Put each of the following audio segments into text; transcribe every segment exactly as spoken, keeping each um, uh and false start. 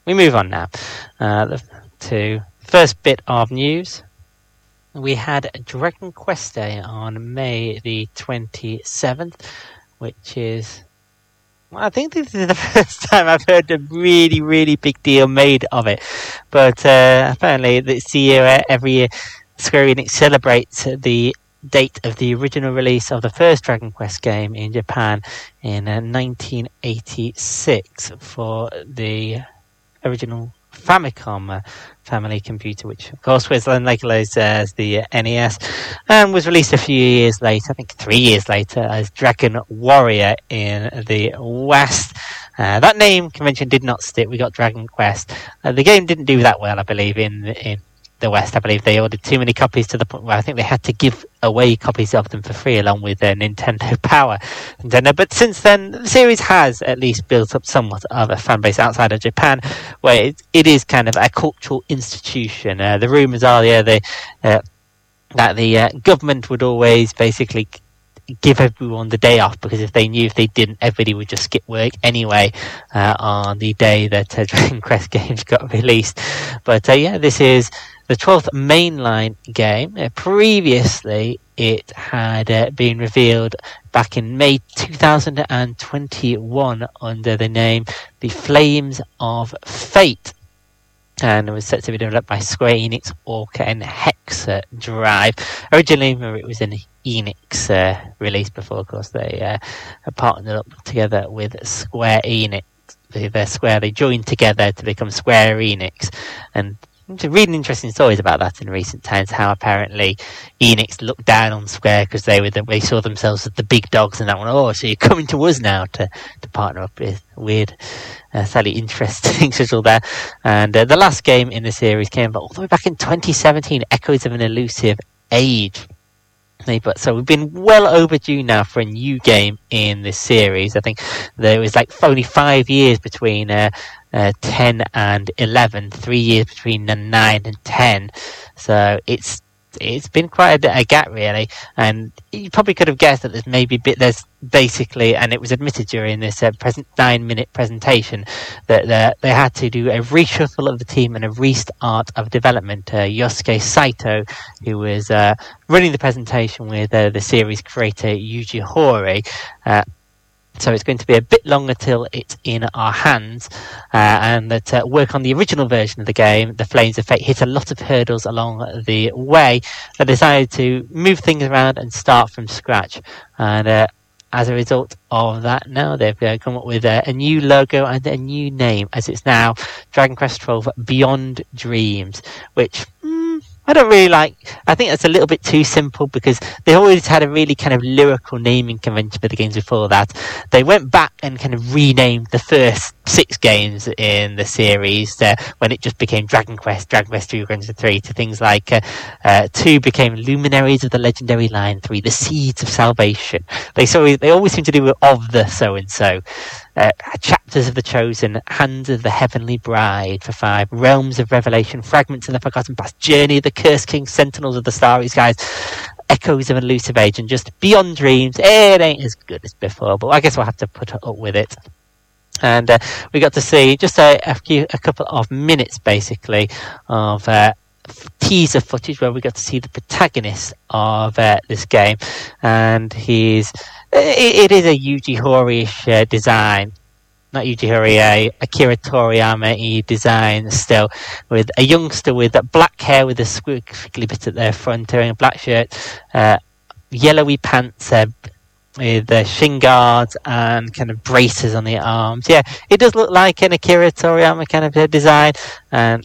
we move on now uh, the, to the first bit of news. We had Dragon Quest Day on May the twenty-seventh, which is, well, I think this is the first time I've heard a really, really big deal made of it. But uh, apparently it's the year where every year Square Enix celebrates the date of the original release of the first Dragon Quest game in Japan in uh, nineteen eighty-six for the original Famicom uh, family computer, which of course was then localized as the uh, N E S, and was released a few years later, I think three years later, as Dragon Warrior in the West. Uh, that name convention did not stick. We got Dragon Quest. Uh, the game didn't do that well, I believe, in in the West. I believe they ordered too many copies to the point where I think they had to give away copies of them for free along with their Nintendo Power. Nintendo. But since then, the series has at least built up somewhat of a fan base outside of Japan, where it, it is kind of a cultural institution. Uh, the rumours are yeah, they, uh, that the uh, government would always basically give everyone the day off, because if they knew if they didn't, everybody would just skip work anyway uh, on the day that uh, Dragon Quest games got released. But uh, yeah, this is the twelfth mainline game. Uh, previously, it had uh, been revealed back in May two thousand twenty-one under the name The Flames of Fate, and it was set to be developed by Square Enix, Orca, and Hexa Drive. Originally, it was an Enix uh, release before, of course, they uh, partnered up together with Square Enix. They're Square, they joined together to become Square Enix, and reading interesting stories about that in recent times, how apparently Enix looked down on Square because they were the, they saw themselves as the big dogs, and that one, oh, so you're coming to us now to, to partner up with. Weird, uh, slightly interesting schedule there. And uh, the last game in the series came all the way back in twenty seventeen, Echoes of an Elusive Age. But so we've been well overdue now for a new game in this series. I think there was like only five years between uh, uh, ten and eleven, three years between uh, nine and ten. So it's it's been quite a, a gap, really. And you probably could have guessed that there's maybe a bit, there's basically, and it was admitted during this uh, present nine minute presentation, that uh, they had to do a reshuffle of the team and a restart of development. Uh, Yosuke Saito, who was uh, running the presentation with uh, the series creator Yuji Horii, uh, so it's going to be a bit longer till it's in our hands, uh, and that uh, work on the original version of the game, The Flames of Fate, hit a lot of hurdles along the way. They decided to move things around and start from scratch, and uh, as a result of that, now they've uh, come up with uh, a new logo and a new name, as it's now Dragon Quest twelve Beyond Dreams, which mm, I don't really like. I think that's a little bit too simple, because they always had a really kind of lyrical naming convention for the games before that. They went back and kind of renamed the first six games in the series uh, when it just became Dragon Quest, Dragon Quest two, Dragon Quest three, to things like uh, uh, two became Luminaries of the Legendary Line, three The Seeds of Salvation. They so they always seem to do with of the so and so. Uh, Chapters of the Chosen, Hands of the Heavenly Bride for five, Realms of Revelation, Fragments of the Forgotten Past, Journey of the Cursed King, Sentinels of the Starry Skies, Echoes of an Elusive Age, and just Beyond Dreams. It ain't as good as before, but I guess we'll have to put up with it. And uh, we got to see just a, a few, a couple of minutes, basically, of uh, teaser footage where we got to see the protagonist of uh, this game, and he's it, it is a Yuji Horii-ish uh, design. Not Yuji Horii, a Akira Toriyama design still, with a youngster with black hair with a squiggly bit at their front, wearing a black shirt, uh, yellowy pants, uh, with uh, shin guards and kind of braces on the arms. Yeah, it does look like an Akira Toriyama kind of uh, design, and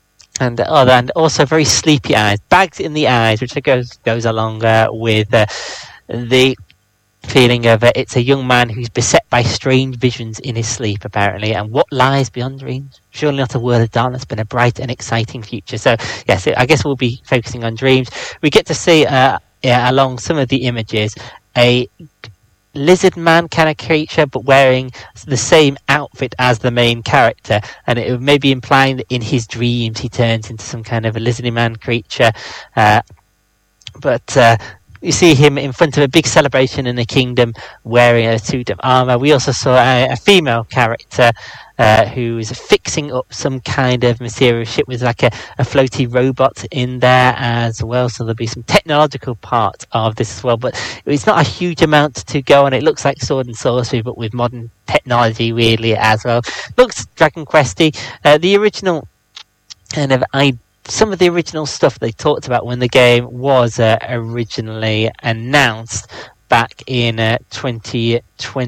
and oh, and also very sleepy eyes, bags in the eyes, which goes goes along uh, with uh, the feeling of uh, it's a young man who's beset by strange visions in his sleep, apparently, and what lies beyond dreams? Surely not a world of darkness, but a bright and exciting future. So yes, I guess we'll be focusing on dreams. We get to see uh, yeah, along some of the images a lizard man kind of creature, but wearing the same outfit as the main character, and it may be implying that in his dreams he turns into some kind of a lizardy man creature, uh, but uh, you see him in front of a big celebration in the kingdom wearing a suit of armor. We also saw a, a female character uh, who was fixing up some kind of mysterious ship with like a, a floaty robot in there as well. So there'll be some technological part of this as well, but it's not a huge amount to go on. It looks like Sword and Sorcery, but with modern technology weirdly as well. Looks Dragon Questy. Uh, the original kind of I. Some of the original stuff they talked about when the game was uh, originally announced back in uh, twenty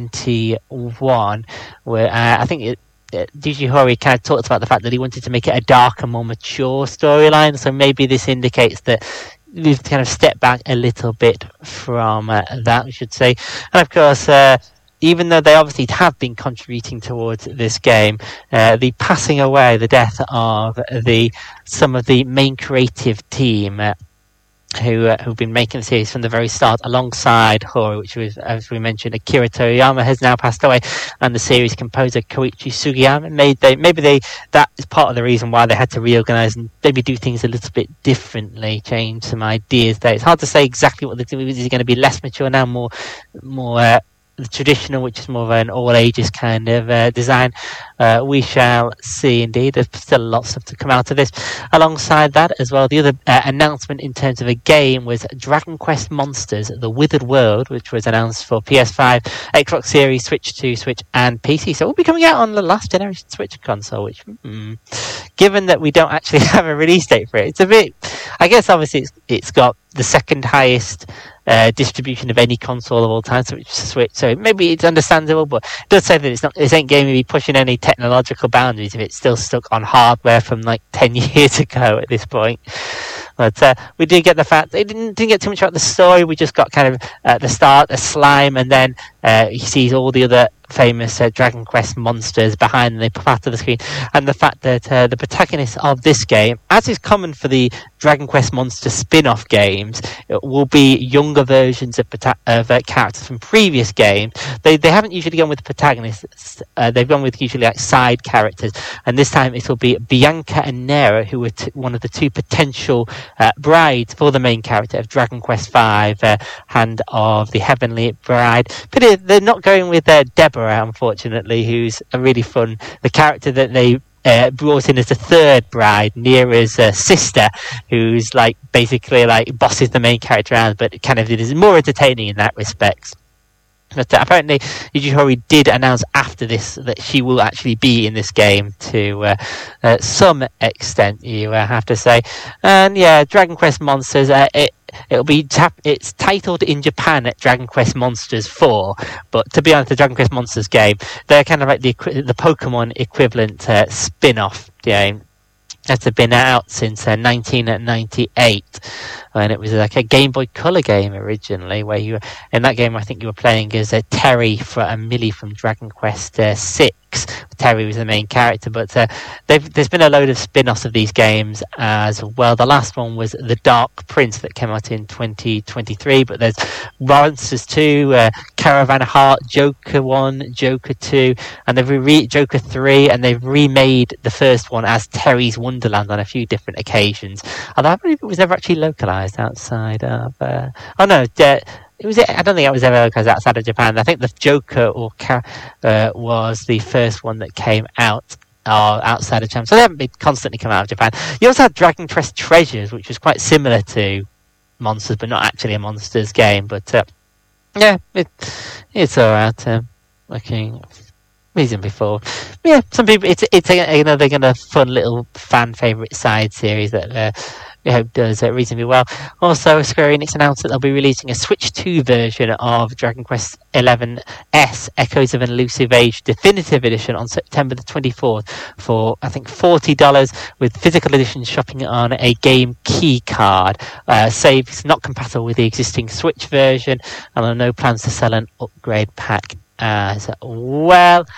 twenty-one, where uh, I think it, it, Yuji Horii kind of talked about the fact that he wanted to make it a darker, more mature storyline. So maybe this indicates that we've kind of stepped back a little bit from uh, that, we should say. And of course, uh, even though they obviously have been contributing towards this game, uh, the passing away, the death of the some of the main creative team uh, who uh, who've been making the series from the very start, alongside Horii, which was, as we mentioned, Akira Toriyama has now passed away, and the series composer Koichi Sugiyama. Made they maybe they that is part of the reason why they had to reorganize and maybe do things a little bit differently, change some ideas there. It's hard to say exactly what the is. Is it going to be less mature now, more more. Uh, the traditional, which is more of an all ages kind of uh, design. Uh, we shall see indeed. There's still lots of stuff to come out of this. Alongside that as well, the other uh, announcement in terms of a game was Dragon Quest Monsters The Withered World, which was announced for P S five, Xbox Series, Switch two, Switch and P C. So it will be coming out on the last generation Switch console, which hmm, given that we don't actually have a release date for it, it's a bit, I guess obviously it's, it's got the second highest Uh, distribution of any console of all time, so it's Switch. So maybe it's understandable, but it does say that it's not. This ain't going to be pushing any technological boundaries if it's still stuck on hardware from like ten years ago at this point. But uh, we did get the fact they didn't didn't get too much about the story. We just got kind of at uh, the start a slime, and then uh, he sees all the other famous uh, Dragon Quest monsters behind them. They pop out of the screen, and the fact that uh, the protagonist of this game, as is common for the Dragon Quest Monster spin-off games, it will be younger versions of, pota- of uh, characters from previous games. They they haven't usually gone with protagonists. Uh, they've gone with usually like side characters, and this time it will be Bianca and Nera, who were t- one of the two potential uh, brides for the main character of Dragon Quest five, uh, Hand of the Heavenly Bride. But it, they're not going with uh, Deborah, unfortunately, who's a really fun, the character that they uh, brought in as the third bride, Nera's uh, sister, who's like basically like bosses the main character around, but kind of is more entertaining in that respect. But uh, apparently Yuji Horii did announce after this that she will actually be in this game to uh, uh, some extent, you uh, have to say. And yeah, Dragon Quest Monsters, uh, it It'll be tap- it's titled in Japan at Dragon Quest Monsters four, but to be honest, the Dragon Quest Monsters game, they're kind of like the the Pokemon equivalent uh, spin-off game that had been out since uh, nineteen ninety-eight, and it was like a Game Boy Color game originally, where you in that game I think you were playing as uh, Terry for, and Millie from Dragon Quest uh, six. Terry was the main character, but uh, there's been a load of spin-offs of these games as well. The last one was The Dark Prince that came out in twenty twenty-three, but there's Monsters two, uh, Caravan of Heart, Joker one, Joker two, and they've re- Joker three, and they've remade the first one as Terry's Wonderland on a few different occasions. Although I believe it was never actually localized outside of... Uh, oh no, de- It was. I don't think it was ever because outside of Japan. I think the Joker or uh, was the first one that came out uh, outside of Japan. So they haven't been constantly come out of Japan. You also had Dragon Quest Treasures, which was quite similar to Monsters, but not actually a Monsters game. But uh, yeah, it, it's alright. Um, looking reason before, yeah. Some people, it's it's a, another kind of fun little fan favorite side series that. Uh, we hope does uh, reasonably well. Also, Square Enix announced that they'll be releasing a Switch two version of Dragon Quest eleven S Echoes of an Elusive Age Definitive Edition on September the twenty-fourth for, I think, forty dollars, with physical edition shopping on a game key card. Uh, save is not compatible with the existing Switch version, and there are no plans to sell an upgrade pack as well.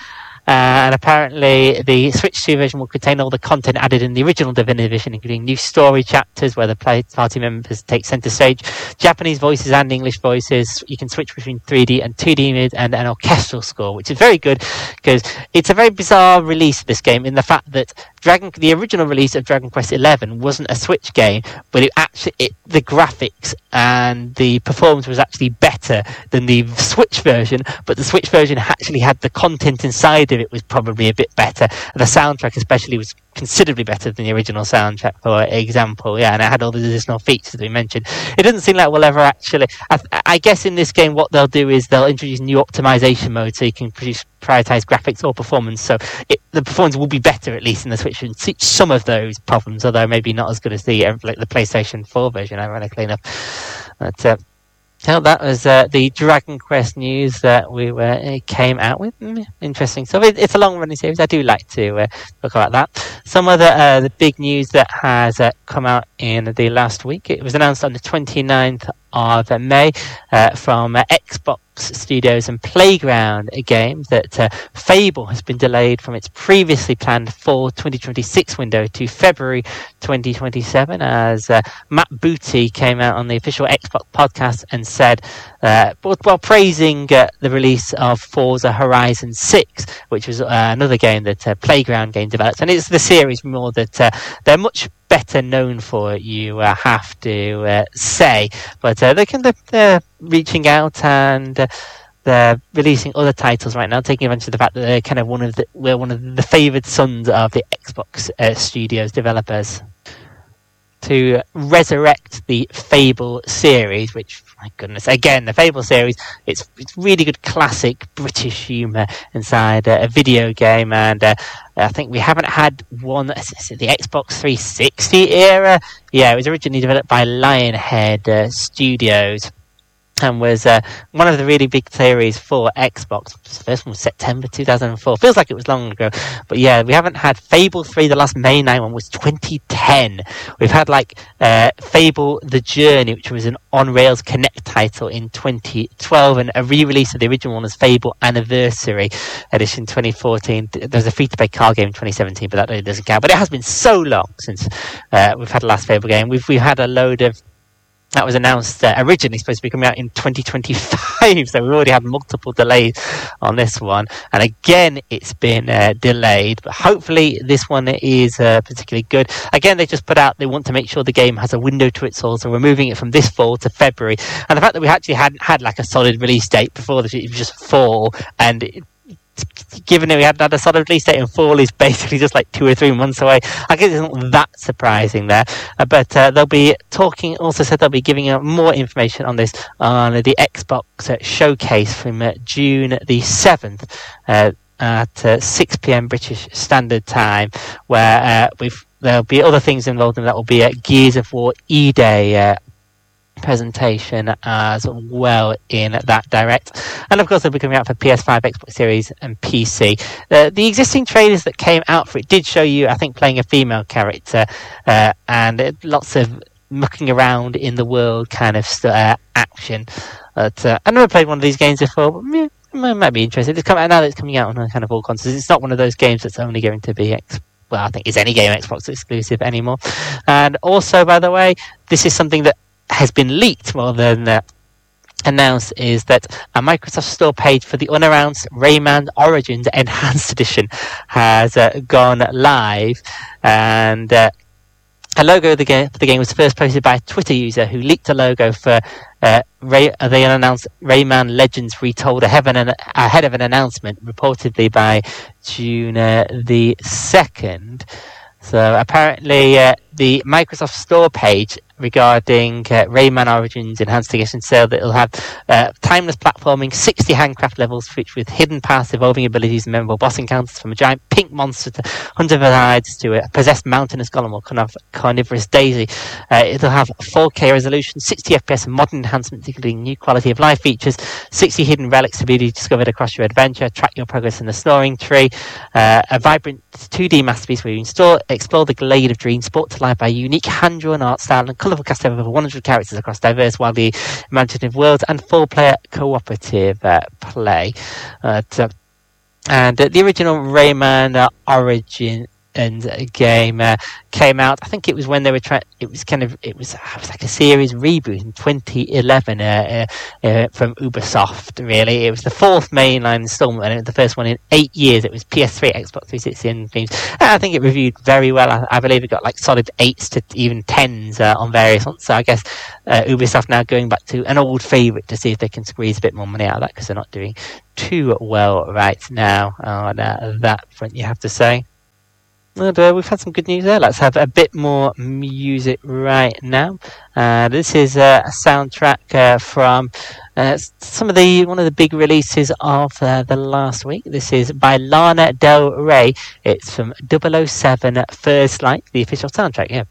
Uh, and apparently the Switch two version will contain all the content added in the original Divinity Edition, including new story chapters where the play party members take centre stage, Japanese voices and English voices. You can switch between three D and two D mid, and an orchestral score, which is very good because it's a very bizarre release of this game in the fact that Dragon, the original release of Dragon Quest eleven wasn't a Switch game, but it actually it, the graphics and the performance was actually better than the Switch version, but the Switch version actually had the content inside of it was probably a bit better. The soundtrack especially was considerably better than the original soundtrack, for example. Yeah, and it had all the additional features that we mentioned. It doesn't seem like we'll ever actually... I, I guess in this game what they'll do is they'll introduce new optimization mode so you can produce prioritize graphics or performance, so it, the performance will be better at least in the Switch and see some of those problems, although maybe not as good as the, like the PlayStation four version, ironically enough. But, uh, So that was uh, the Dragon Quest news that we were, uh, came out with. Mm, interesting. So it, it's a long-running series. I do like to uh, talk about that. Some other uh, the big news that has uh, come out in the last week. It was announced on the twenty-ninth of May uh, from uh, Xbox Studios and Playground Games that uh, Fable has been delayed from its previously planned fall twenty twenty-six window to February twenty twenty-seven, as uh, Matt Booty came out on the official Xbox podcast and said, uh, while praising uh, the release of Forza Horizon six, which was uh, another game that uh, Playground Game developed, and it's the series more that uh, they're much better known for, you uh, have to uh, say, but uh, they can they're, they're reaching out and uh, they're releasing other titles right now, taking advantage of the fact that they're kind of one of the we're one of the favoured sons of the Xbox uh, Studios developers, to resurrect the Fable series, which, my goodness, again, the Fable series, it's it's really good classic British humour inside uh, a video game, and uh, I think we haven't had one, is it the Xbox three sixty era? Yeah, it was originally developed by Lionhead uh, Studios, and was uh, one of the really big series for Xbox. The first one was September two thousand four. Feels like it was long ago. But yeah, we haven't had Fable three. The last mainline one was twenty ten. We've had like uh, Fable The Journey, which was an on-rails Connect title in twenty twelve, and a re-release of the original one as Fable Anniversary Edition twenty fourteen. There's a free-to-play card game in twenty seventeen, but that really doesn't count. But it has been so long since uh, we've had the last Fable game. We've, we've had a load of... That was announced uh, originally supposed to be coming out in twenty twenty-five, so we've already had multiple delays on this one. And again, it's been uh, delayed, but hopefully this one is uh, particularly good. Again, they just put out, they want to make sure the game has a window to its soul, so we're moving it from this fall to February. And the fact that we actually hadn't had like a solid release date before this, it was just fall, and it, given that we hadn't had a solid release date, and fall is basically just like two or three months away, I guess it's not that surprising there. Uh, but uh, they'll be talking, also said they'll be giving out more information on this on the Xbox uh, showcase from uh, June the seventh uh, at uh, six p.m. British Standard Time, where uh, we've there'll be other things involved in that. Will be at Gears of War E-Day uh, presentation as well in that direct, and of course they'll be coming out for P S five, Xbox Series and P C. Uh, the existing trailers that came out for it did show you, I think, playing a female character uh, and uh, lots of mucking around in the world kind of st- uh, action. But uh, I've never played one of these games before, but yeah, I might be interested. It's coming out now that it's coming out on kind of all consoles. It's not one of those games that's only going to be X- well, I think is any game Xbox exclusive anymore. And also, by the way, this is something that has been leaked more than uh, announced, is that a Microsoft Store page for the unannounced Rayman Origins Enhanced Edition has uh, gone live, and uh, a logo of the game, for the game was first posted by a Twitter user who leaked a logo for uh, Ray, uh, the unannounced Rayman Legends Retold ahead of an, ahead of an announcement, reportedly by June uh, the second. So apparently uh, the Microsoft Store page regarding uh, Rayman Origins Enhanced Edition sale that it'll have uh, timeless platforming, sixty handcraft levels featured with hidden paths, evolving abilities and memorable boss encounters, from a giant pink monster to hunter hides to a possessed mountainous golem or kind of carnivorous daisy. Uh, it'll have four K resolution, sixty F P S and modern enhancements including new quality of life features, sixty hidden relics to be discovered across your adventure, track your progress in the snoring tree, uh, a vibrant two D masterpiece where you install, explore the Glade of Dreams, brought to life by a unique hand-drawn art style and colourful cast of over one hundred characters across diverse, wildly imaginative worlds and four-player cooperative uh, play. Uh, to, And uh, the original Rayman uh, Origin and game uh, came out. I think it was when they were trying. It was kind of it was, it was like a series reboot in twenty eleven uh, uh, uh, from Ubisoft. Really, it was the fourth mainline installment, and it was the first one in eight years. It was P S three, Xbox three sixty, and things. And I think it reviewed very well. I, I believe it got like solid eights to even tens uh, on various ones. So I guess uh, Ubisoft now going back to an old favourite to see if they can squeeze a bit more money out of that, because they're not doing too well right now on uh, that front, you have to say. And, uh, we've had some good news there. Let's have a bit more music right now. Uh, this is uh, a soundtrack uh, from uh, some of the one of the big releases of uh, the last week. This is by Lana Del Rey. It's from double oh seven First Light, the official soundtrack. Yeah.